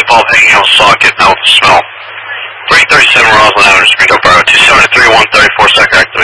light bulb hanging out of the socket, now with the smell. 337 Roslyn Avenue, Springdale Borough, 273-134 second.